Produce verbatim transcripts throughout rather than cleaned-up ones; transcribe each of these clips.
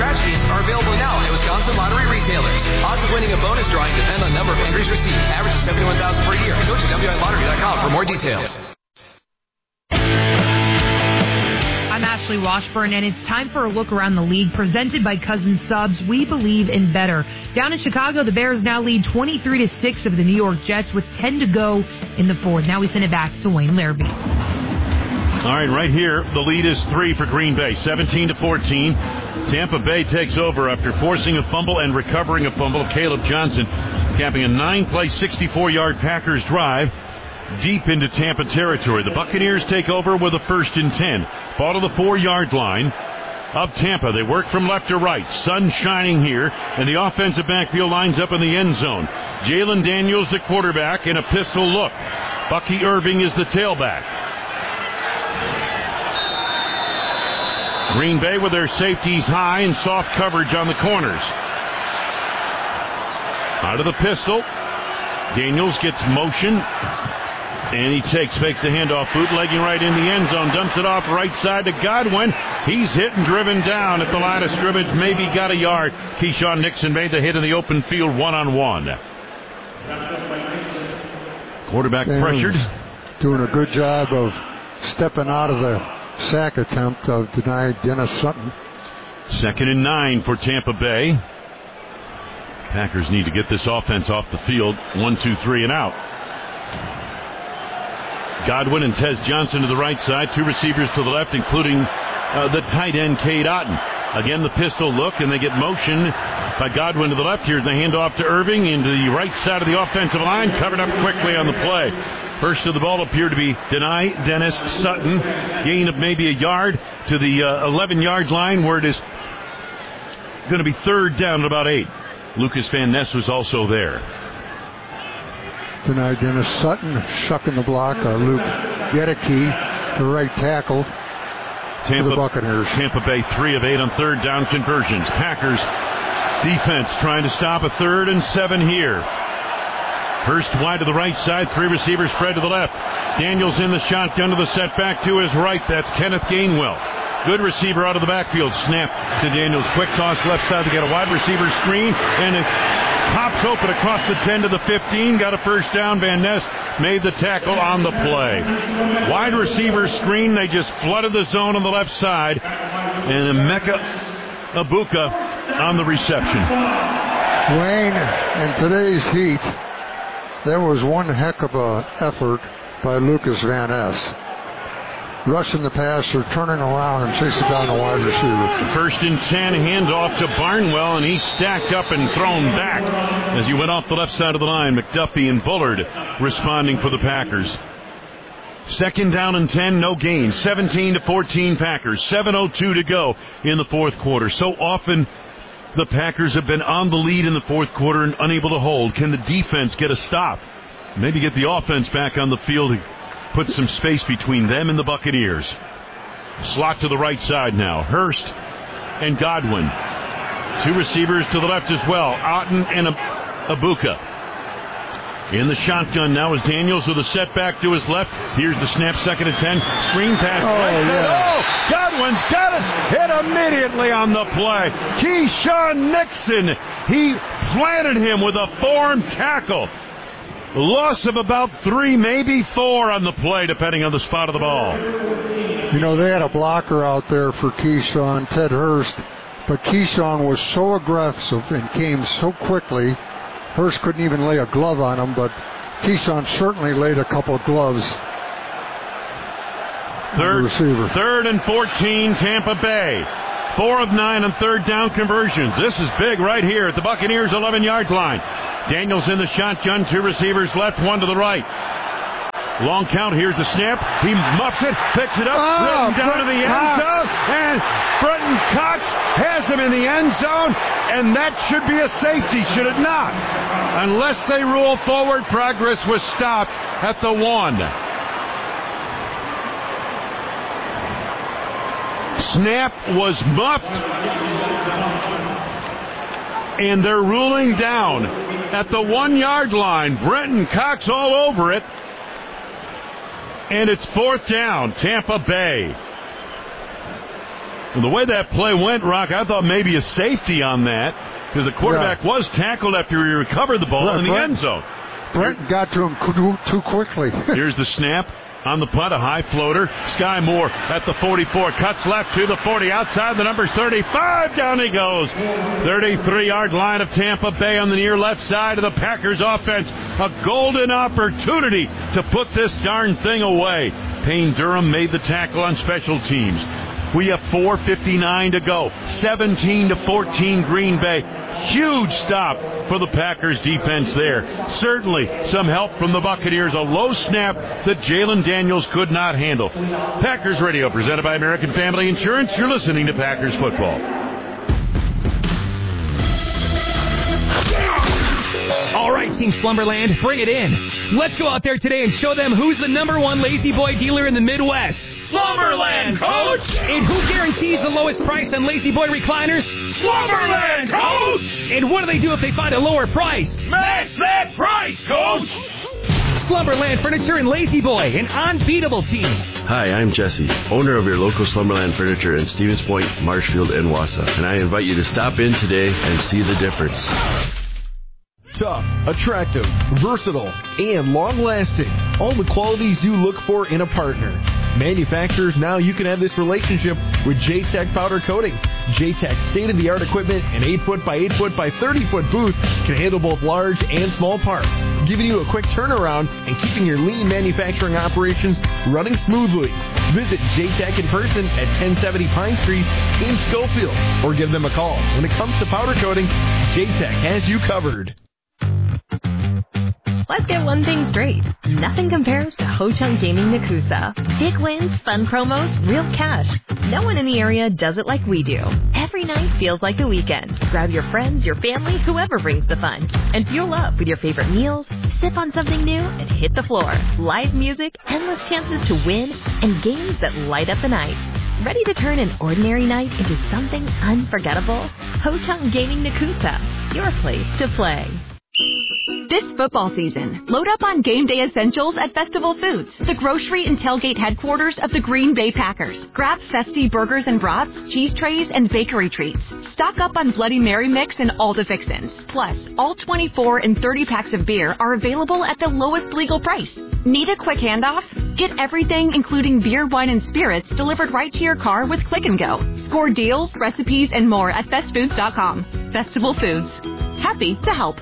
scratch games are available now at Wisconsin Lottery retailers. Odds of winning a bonus drawing depend on number of entries received. Average is seventy-one thousand per year. Go to W I lottery dot com for more details. I'm Ashley Washburn, and it's time for a look around the league presented by Cousins Subs. We believe in better. Down in Chicago, the Bears now lead twenty-three to six over the New York Jets with ten to go in the fourth. Now we send it back to Wayne Larrabee. All right, right here, the lead is three for Green Bay, seventeen to fourteen. Tampa Bay takes over after forcing a fumble and recovering a fumble of Caleb Johnson, capping a nine-play, sixty-four-yard Packers drive deep into Tampa territory. The Buccaneers take over with a first and ten. Ball to the four-yard line of Tampa. They work from left to right. Sun shining here, and the offensive backfield lines up in the end zone. Jalen Daniels, the quarterback, in a pistol look. Bucky Irving is the tailback. Green Bay with their safeties high and soft coverage on the corners. Out of the pistol, Daniels gets motion, and he takes, fakes the handoff, bootlegging right in the end zone, dumps it off right side to Godwin. He's hit and driven down at the line of scrimmage, maybe got a yard. Keyshawn Nixon made the hit in the open field one-on-one. Quarterback and pressured. Doing a good job of stepping out of the sack attempt of denied Dennis Sutton. Second and nine for Tampa Bay. Packers need to get this offense off the field. One, two, three, and out. Godwin and Tez Johnson to the right side. Two receivers to the left, including uh, the tight end, Cade Otton. Again, the pistol look, and they get motion by Godwin to the left. Here's the handoff to Irving into the right side of the offensive line. Covered up quickly on the play. First of the ball appeared to be Deni Dennis Sutton. Gain of maybe a yard to the uh, eleven-yard line, where it is going to be third down at about eight. Lucas Van Ness was also there. Tonight, Dennis Sutton shucking the block. Uh, Luke Gedeke, the right tackle. Tampa, the Buccaneers. Tampa Bay three of eight on third down conversions. Packers defense trying to stop a third and seven here. Hurst wide to the right side, three receivers spread to the left. Daniels in the shotgun to the setback to his right. That's Kenneth Gainwell. Good receiver out of the backfield. Snap to Daniels. Quick toss left side to get a wide receiver screen. And it pops open across the ten to the fifteen. Got a first down. Van Ness made the tackle on the play. Wide receiver screen. They just flooded the zone on the left side. And Emeka Egbuka on the reception. Wayne, in today's heat, there was one heck of an effort by Lucas Van Ness. Rushing the passer, turning around and chasing down the wide receiver. First and ten, handoff to Barnwell, and he's stacked up and thrown back as he went off the left side of the line. McDuffie and Bullard responding for the Packers. Second down and ten, no gain. seventeen to fourteen Packers. seven oh two to go in the fourth quarter. So often the Packers have been on the lead in the fourth quarter and unable to hold. Can the defense get a stop? Maybe get the offense back on the field to put some space between them and the Buccaneers. Slot to the right side now. Hurst and Godwin. Two receivers to the left as well. Otton and Egbuka. In the shotgun now is Daniels with a setback to his left. Here's the snap, second and ten. Screen pass. Oh, right yeah. oh, Godwin's got it. Hit immediately on the play. Keyshawn Nixon. He planted him with a form tackle. Loss of about three, maybe four on the play, depending on the spot of the ball. You know, they had a blocker out there for Keyshawn, Ted Hurst, but Keyshawn was so aggressive and came so quickly, Hurst couldn't even lay a glove on him, but Keyshawn certainly laid a couple of gloves Third, on the receiver. Third and fourteen, Tampa Bay. Four of nine on third down conversions. This is big right here at the Buccaneers' eleven-yard line. Daniels in the shotgun, two receivers left, one to the right. Long count, here's the snap. He muffs it, picks it up, oh, down Brenton to the end Cox. zone, and Brenton Cox has him in the end zone, and that should be a safety, should it not? Unless they rule forward, progress was stopped at the one. Snap was muffed, and they're ruling down at the one-yard line. Brenton Cox all over it, and it's fourth down, Tampa Bay. And the way that play went, Rock, I thought maybe a safety on that because the quarterback yeah. was tackled after he recovered the ball Brent, in the Brent, end zone. Brent got to him too quickly. Here's the snap. On the punt, a high floater. Sky Moore at the forty-four. Cuts left to the forty. Outside the number thirty-five. Down he goes. thirty-three-yard line of Tampa Bay on the near left side of the Packers offense. A golden opportunity to put this darn thing away. Payne Durham made the tackle on special teams. We have four fifty-nine to go. seventeen to fourteen Green Bay. Huge stop for the Packers defense there. Certainly some help from the Buccaneers. A low snap that Jalen Daniels could not handle. Packers Radio presented by American Family Insurance. You're listening to Packers football. All right, Team Slumberland, bring it in. Let's go out there today and show them who's the number one lazy boy dealer in the Midwest. Slumberland, Coach! And who guarantees the lowest price on lazy boy recliners? Slumberland, Coach! And what do they do if they find a lower price? Match that price, Coach! Slumberland Furniture and Lazy Boy, an unbeatable team. Hi, I'm Jesse, owner of your local Slumberland Furniture in Stevens Point, Marshfield, and Wausau. And I invite you to stop in today and see the difference. Tough, attractive, versatile, and long-lasting. All the qualities you look for in a partner. Manufacturers, now you can have this relationship with J-Tech Powder Coating. J-Tech's state-of-the-art equipment and eight foot by eight foot by thirty foot booth can handle both large and small parts, giving you a quick turnaround and keeping your lean manufacturing operations running smoothly. Visit J-Tech in person at ten seventy Pine Street in Schofield, or give them a call. When it comes to powder coating, J-Tech has you covered. Let's get one thing straight. Nothing compares to Ho Chunk Gaming Nakusa. Big wins, fun promos, real cash. No one in the area does it like we do. Every night feels like the weekend. Grab your friends, your family, whoever brings the fun. And fuel up with your favorite meals, sip on something new, and hit the floor. Live music, endless chances to win, and games that light up the night. Ready to turn an ordinary night into something unforgettable? Ho Chunk Gaming Nakusa, your place to play. This football season, load up on game day essentials at Festival Foods, the grocery and tailgate headquarters of the Green Bay Packers. Grab festy burgers and brats, cheese trays, and bakery treats. Stock up on Bloody Mary mix and all the fixins. Plus, all twenty-four and thirty packs of beer are available at the lowest legal price. Need a quick handoff? Get everything, including beer, wine, and spirits, delivered right to your car with Click and Go. Score deals, recipes, and more at fest foods dot com. Festival Foods. Happy to help.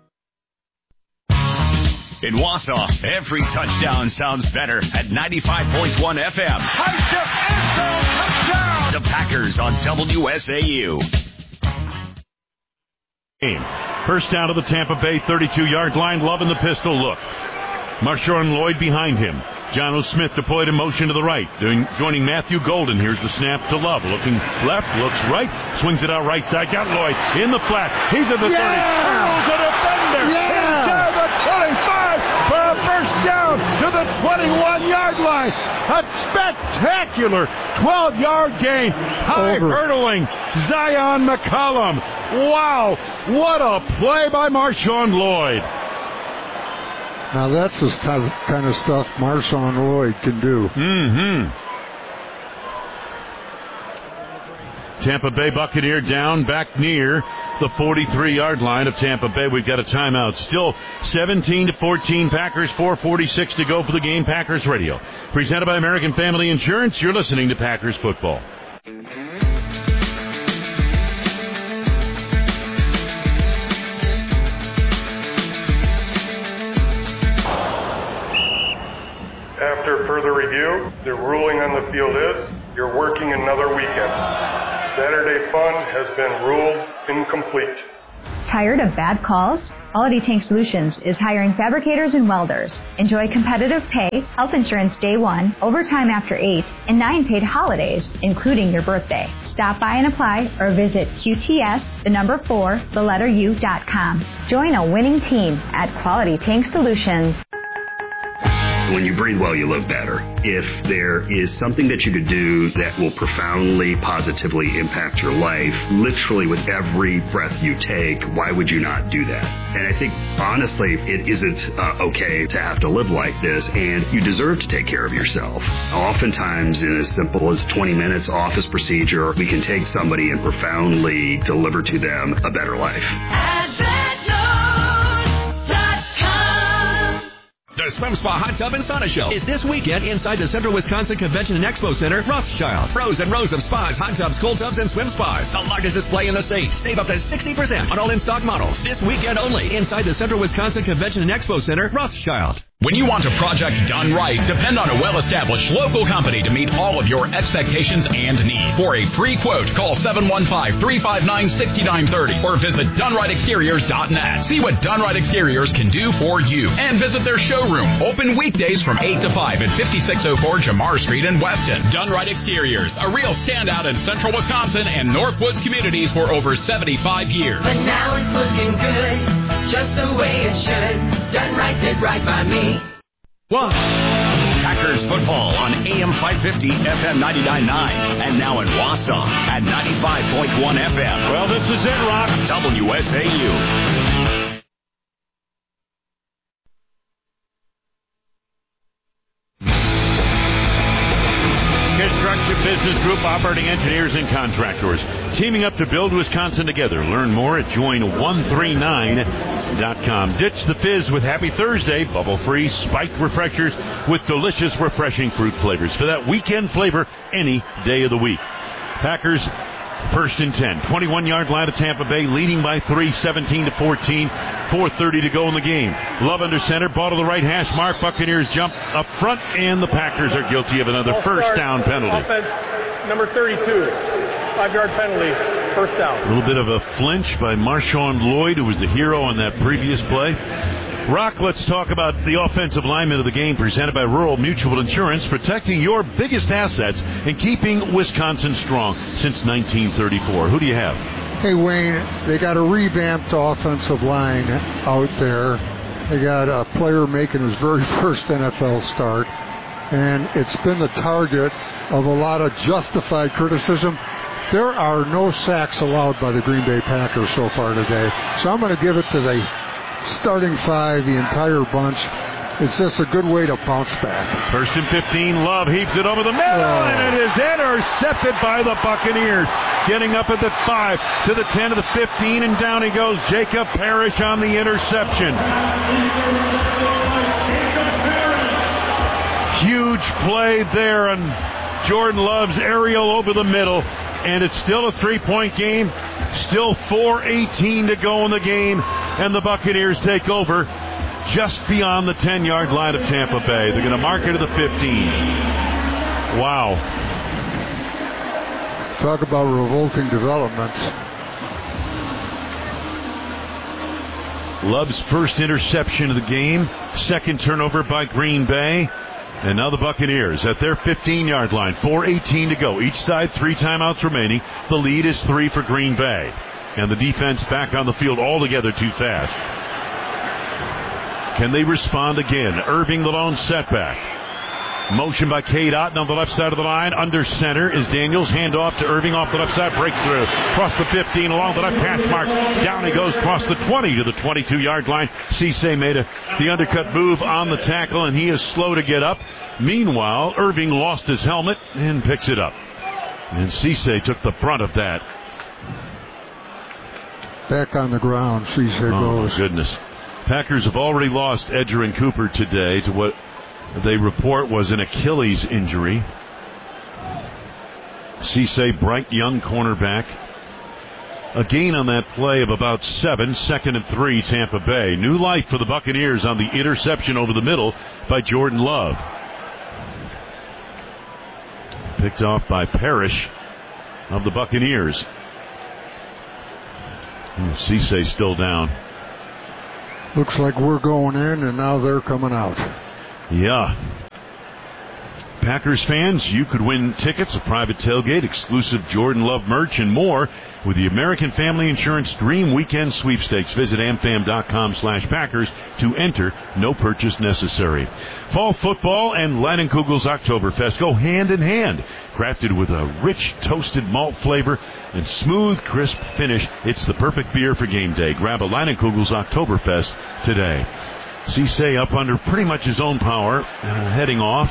In Wausau, every touchdown sounds better at ninety-five point one F M. High step, touchdown! The Packers on W S A U. First down to the Tampa Bay thirty-two-yard line. Loving the pistol look. Marshawn Lloyd behind him. John O. Smith deployed in motion to the right. Doing, joining Matthew Golden. Here's the snap to Love. Looking left, looks right, swings it out right side. Got Lloyd in the flat. He's at the yeah! thirty. Hurls a defender. Yeah! Inside the twenty-five for a first down to the twenty-one-yard line. A spectacular twelve-yard gain. High Over. hurdling Zion McCollum. Wow, what a play by Marshawn Lloyd. Now that's the kind of stuff Marshawn Lloyd can do. Mm-hmm. Tampa Bay Buccaneer down back near the forty-three-yard line of Tampa Bay. We've got a timeout. Still seventeen to fourteen Packers, four forty-six to go for the game. Packers Radio. Presented by American Family Insurance. You're listening to Packers Football. After further review, the ruling on the field is you're working another weekend. Saturday fun has been ruled incomplete. Tired of bad calls? Quality Tank Solutions is hiring fabricators and welders. Enjoy competitive pay, health insurance day one, overtime after eight, and nine paid holidays, including your birthday. Stop by and apply or visit Q T S, the number four, the letter U dot com. Join a winning team at Quality Tank Solutions. When you breathe well, you live better. If there is something that you could do that will profoundly, positively impact your life, literally with every breath you take, why would you not do that? And I think, honestly, it isn't uh, okay to have to live like this, and you deserve to take care of yourself. Oftentimes, in as simple as twenty minutes office procedure, we can take somebody and profoundly deliver to them a better life. The Swim Spa Hot Tub and Sauna Show is this weekend inside the Central Wisconsin Convention and Expo Center, Rothschild. Rows and rows of spas, hot tubs, cold tubs, and swim spas. The largest display in the state. Save up to sixty percent on all in-stock models. This weekend only inside the Central Wisconsin Convention and Expo Center, Rothschild. When you want a project done right, depend on a well-established local company to meet all of your expectations and needs. For a free quote, call seven one five, three five nine, six nine three zero or visit done right exteriors dot net. See what Done Right Exteriors can do for you. And visit their showroom, open weekdays from eight to five at fifty-six oh four Jamar Street in Weston. Done Right Exteriors, a real standout in Central Wisconsin and Northwoods communities for over seventy-five years. But now it's looking good, just the way it should. Done Right did right by me. One. Packers football on A M five fifty, F M ninety-nine point nine, and now in Wausau at ninety-five point one F M. Well, this is it, Rock. W S A U. Construction Business Group, operating engineers and contractors, teaming up to build Wisconsin together. Learn more at join one three nine dot com. Ditch the fizz with Happy Thursday, bubble-free spiked refreshers with delicious, refreshing fruit flavors for that weekend flavor any day of the week. Packers first and ten, twenty-one-yard line of Tampa Bay, leading by three, seventeen to fourteen, four thirty to go in the game. Love under center, ball to the right hash mark. Buccaneers jump up front, and the Packers are guilty of another first down penalty. Offense number thirty-two, five-yard penalty, first down. A little bit of a flinch by Marshawn Lloyd, who was the hero on that previous play. Rock, let's talk about the offensive lineman of the game, presented by Rural Mutual Insurance, protecting your biggest assets and keeping Wisconsin strong since nineteen thirty-four. Who do you have? Hey, Wayne, they got a revamped offensive line out there. They got a player making his very first N F L start, and it's been the target of a lot of justified criticism. There are no sacks allowed by the Green Bay Packers so far today, so I'm going to give it to the starting five, the entire bunch. It's just a good way to bounce back. First and fifteen, Love heaps it over the middle, oh. and it is intercepted by the Buccaneers. Getting up at the five, to the ten, to the fifteen, and down he goes. Jacob Parrish on the interception. Huge play there, and Jordan Love's aerial over the middle. And it's still a three-point game. Still four eighteen to go in the game. And the Buccaneers take over just beyond the ten-yard line of Tampa Bay. They're going to mark it to the fifteen. Wow. Talk about revolting developments. Love's first interception of the game. Second turnover by Green Bay. And now the Buccaneers at their fifteen-yard line. four eighteen to go. Each side, three timeouts remaining. The lead is three for Green Bay. And the defense back on the field altogether too fast. Can they respond again? Irving the lone setback. Motion by Cade Otten on the left side of the line. Under center is Daniels. Handoff to Irving off the left side. Breakthrough. Across the fifteen along the left hash mark. Down he goes across the twenty to the twenty-two-yard line. Cisse made a, the undercut move on the tackle, and he is slow to get up. Meanwhile, Irving lost his helmet and picks it up. And Cisse took the brunt of that. Back on the ground, Cisse oh, goes. Oh, goodness. Packers have already lost Edger and Cooper today to what they report was an Achilles injury. Cisse, bright young cornerback. A gain on that play of about seven. Second and three, Tampa Bay. New life for the Buccaneers on the interception over the middle by Jordan Love. Picked off by Parrish of the Buccaneers. Cisse still down. Looks like we're going in, and now they're coming out. Yeah. Packers fans, you could win tickets, a private tailgate, exclusive Jordan Love merch, and more with the American Family Insurance Dream Weekend Sweepstakes. Visit amfam.com slash Packers to enter. No purchase necessary. Fall football and Leinenkugel's Oktoberfest go hand in hand. Crafted with a rich toasted malt flavor and smooth, crisp finish, it's the perfect beer for game day. Grab a Leinenkugel's Oktoberfest today. Cisse up under pretty much his own power, uh, heading off.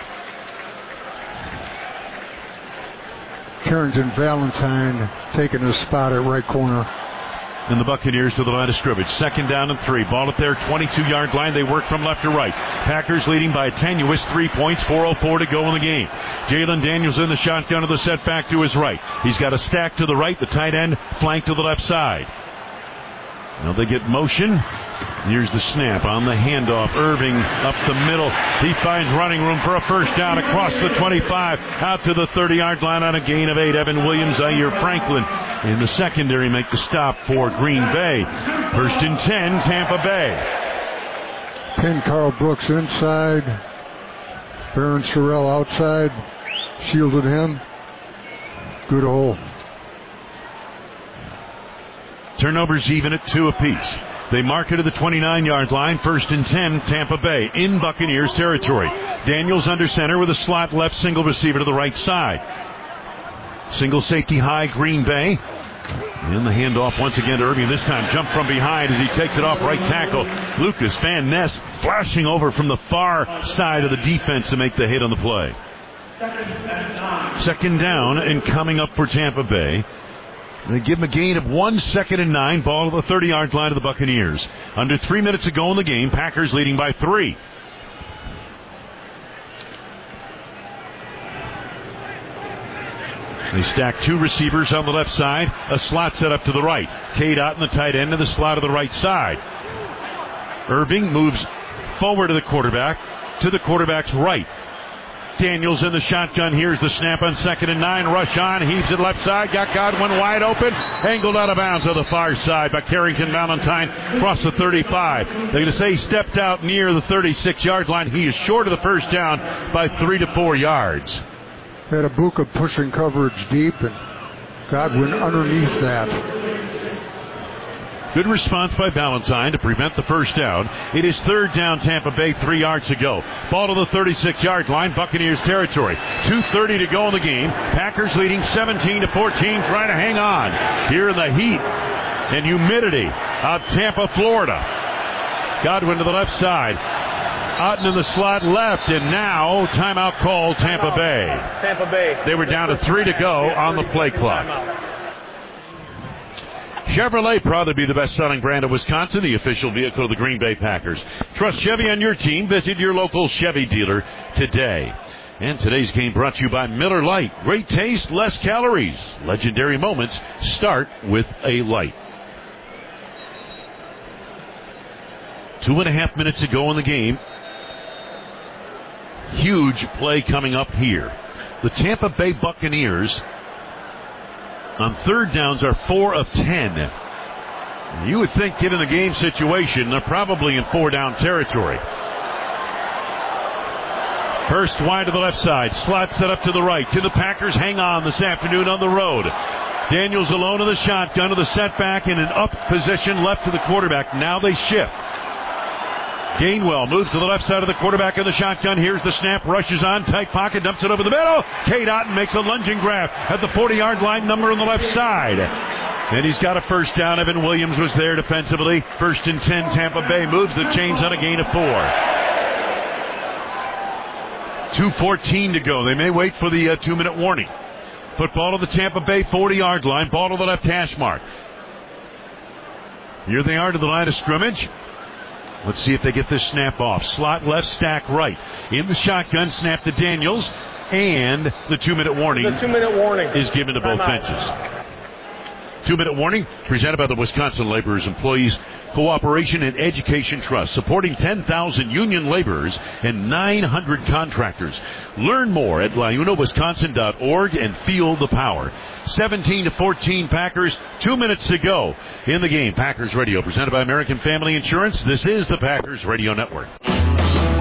Carrington Valentine taking his spot at right corner. And the Buccaneers to the line of scrimmage. Second down and three. Ball at their twenty-two-yard line. They work from left to right. Packers leading by a tenuous three points. four oh four to go in the game. Jalen Daniels in the shotgun of the setback to his right. He's got a stack to the right. The tight end flank to the left side. Now they get motion. Here's the snap on the handoff. Irving up the middle. He finds running room for a first down across the twenty-five. Out to the thirty-yard line on a gain of eight. Evan Williams, Zaire Franklin in the secondary make the stop for Green Bay. First and ten, Tampa Bay. Pin Carl Brooks inside. Baron Sorrell outside. Shielded him. Good hole. Turnovers even at two apiece. They mark it to the twenty-nine-yard line. First and ten, Tampa Bay in Buccaneers territory. Daniels under center with a slot left, single receiver to the right side. Single safety high, Green Bay. And the handoff once again to Irving. This time jump from behind as he takes it off right tackle. Lucas Van Ness flashing over from the far side of the defense to make the hit on the play. Second down and coming up for Tampa Bay. They give him a gain of one second and nine. Ball to the thirty-yard line of the Buccaneers. Under three minutes to go in the game. Packers leading by three. They stack two receivers on the left side. A slot set up to the right. Cade Otton, the tight end, to the slot to the right side. Irving moves forward to the quarterback. To the quarterback's right. Daniels in the shotgun. Here's the snap on second and nine. Rush on. Heaves it left side. Got Godwin wide open. Angled out of bounds to the far side by Carrington Valentine across the thirty-five. They're going to say he stepped out near the thirty-six-yard line. He is short of the first down by three to four yards. Had Abuka pushing coverage deep, and Godwin underneath that. Good response by Valentine to prevent the first down. It is third down, Tampa Bay, three yards to go. Ball to the thirty-six-yard line, Buccaneers territory. two thirty to go in the game. Packers leading seventeen to fourteen, trying to hang on here in the heat and humidity of Tampa, Florida. Godwin to the left side. Otton in the slot left, and now timeout call, Tampa Bay. Tampa Bay. They were down to three to go on the play clock. Chevrolet, proud to be the best-selling brand of Wisconsin, the official vehicle of the Green Bay Packers. Trust Chevy on your team. Visit your local Chevy dealer today. And today's game brought to you by Miller Lite. Great taste, less calories. Legendary moments start with a light. Two and a half minutes to go in the game. Huge play coming up here. The Tampa Bay Buccaneers on third downs are four of ten. You would think, given the game situation, they're probably in four down territory. First wide to the left side. Slot set up to the right. Can the Packers hang on this afternoon on the road? Daniels alone in the shotgun to the setback in an up position left to the quarterback. Now they shift. Gainwell moves to the left side of the quarterback in the shotgun. Here's the snap. Rushes on. Tight pocket. Dumps it over the middle. Cade Otton makes a lunging grab at the forty-yard line. Number on the left side. And he's got a first down. Evan Williams was there defensively. First and ten. Tampa Bay moves the chains on a gain of four. two fourteen to go. They may wait for the uh, two-minute warning. Football to the Tampa Bay forty-yard line. Ball to the left hash mark. Here they are to the line of scrimmage. Let's see if they get this snap off. Slot left, stack right. In the shotgun, snap to Daniels. And the two-minute warning, the two-minute warning is given to both benches. Two-minute warning presented by the Wisconsin Laborers Employees Cooperation and Education Trust, supporting ten thousand union laborers and nine hundred contractors. Learn more at liuna wisconsin dot org and feel the power. seventeen to fourteen Packers, two minutes to go in the game. Packers Radio, presented by American Family Insurance. This is the Packers Radio Network.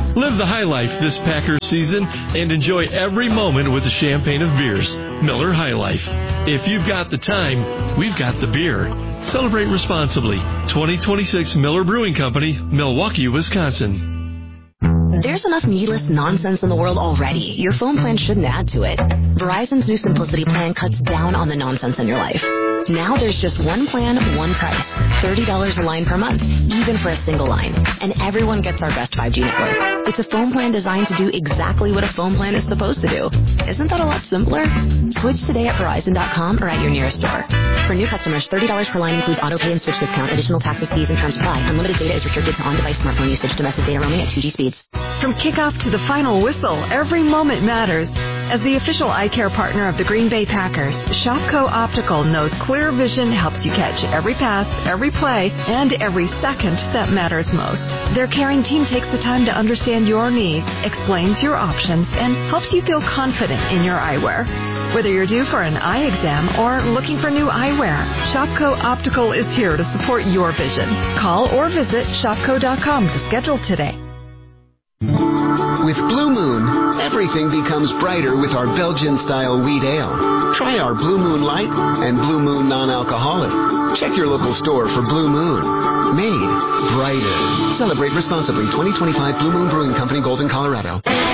Live the high life this Packers season and enjoy every moment with the champagne of beers. Miller High Life. If you've got the time, we've got the beer. Celebrate responsibly. twenty twenty-six Miller Brewing Company, Milwaukee, Wisconsin. There's enough needless nonsense in the world already. Your phone plan shouldn't add to it. Verizon's new Simplicity plan cuts down on the nonsense in your life. Now there's just one plan, one price. thirty dollars a line per month, even for a single line. And everyone gets our best five G network. It's a phone plan designed to do exactly what a phone plan is supposed to do. Isn't that a lot simpler? Switch today at Verizon dot com or at your nearest store. For new customers, thirty dollars per line includes auto pay and switch discount. Additional taxes, fees, and terms apply. Unlimited data is restricted to on-device smartphone usage. Domestic data roaming at two G speeds. From kickoff to the final whistle, every moment matters. As the official eye care partner of the Green Bay Packers, Shopco Optical knows clear vision helps you catch every pass, every play, and every second that matters most. Their caring team takes the time to understand your needs, explains your options, and helps you feel confident in your eyewear. Whether you're due for an eye exam or looking for new eyewear, Shopco Optical is here to support your vision. Call or visit shopco dot com to schedule today. With Blue Moon, everything becomes brighter with our Belgian-style wheat ale. Try our Blue Moon Light and Blue Moon Non-Alcoholic. Check your local store for Blue Moon. Made brighter. Celebrate responsibly. twenty twenty-five Blue Moon Brewing Company, Golden, Colorado.